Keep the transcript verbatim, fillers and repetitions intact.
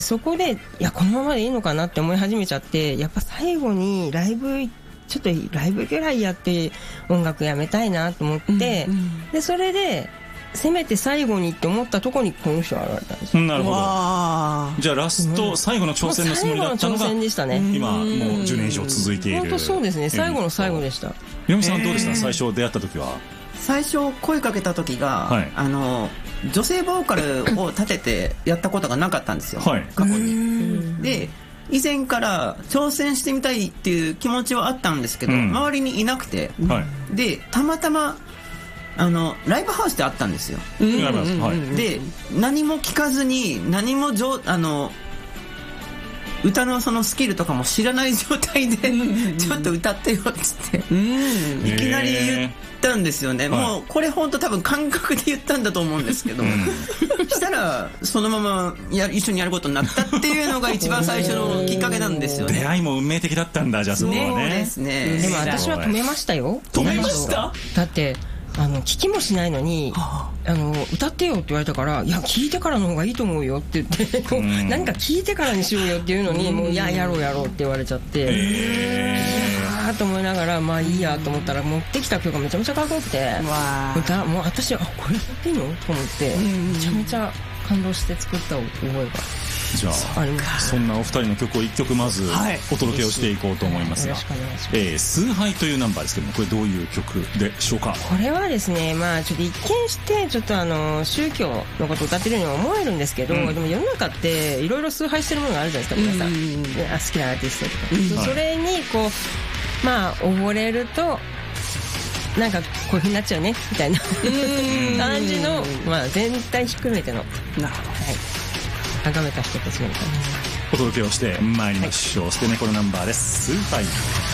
そこでいやこのままでいいのかなって思い始めちゃって、やっぱ最後にライブちょっとライブぐらいやって音楽やめたいなと思って、うんうん、でそれでせめて最後にって思ったところにこの人が現れたんですよ。 なるほど。じゃあラスト、うん、最後の挑戦のつもりだったのが最後の挑戦でしたね。 今もうじゅうねん以上続いている。 本当そうですね、最後の最後でした。 ひろみさんどうでした、最初出会った時は。 最初声かけた時が、はい、あの女性ボーカルを立ててやったことがなかったんですよ、はい、過去に。で以前から挑戦してみたいっていう気持ちはあったんですけど、うん、周りにいなくて、はい、でたまたまあのライブハウスであったんですよ、うん、で何も聞かずに何もじょあの歌のそのスキルとかも知らない状態でちょっと歌ってよっつって、うん、いきなり言ったんですよね、もうこれ本当多分感覚で言ったんだと思うんですけど、うん、したらそのままや一緒にやることになったっていうのが一番最初のきっかけなんですよね。 出会いも運命的だったんだ。じゃあそこはね。 そうですね。 でも私は止めましたよ。 止めました。 だってあの聞きもしないのに、はあ、あの歌ってよって言われたから、いや聞いてからの方がいいと思うよって言って、うん、何か聞いてからにしようよっていうのに、うん、もういややろうやろうって言われちゃって、いやーと思いながらまあいいやと思ったら、持ってきた曲がめちゃめちゃかっこよくて、歌もう私はあこれやっていいのと思って、めちゃめちゃ感動して作った覚えが。 じゃあそんなお二人の曲をいっきょくまずお届けをしていこうと思いますが、えー、崇拝というナンバーですけども、これどういう曲でしょうか。 これはですね、まあちょっと一見してちょっとあの宗教のことを歌ってるように思えるんですけど、うん、でも世の中っていろいろ崇拝してるものがあるじゃないですか、皆さん、うん、あ好きなアーティストとか、うん、それにこうまあ溺れるとなんかこういう風になっちゃうねみたいな感じの、まあ、全体ひっくるめての、なるほど、はい、崇めた人たちの歌です。 お届けをしてまいりましょう、はい、捨て猫のナンバーです。崇拝。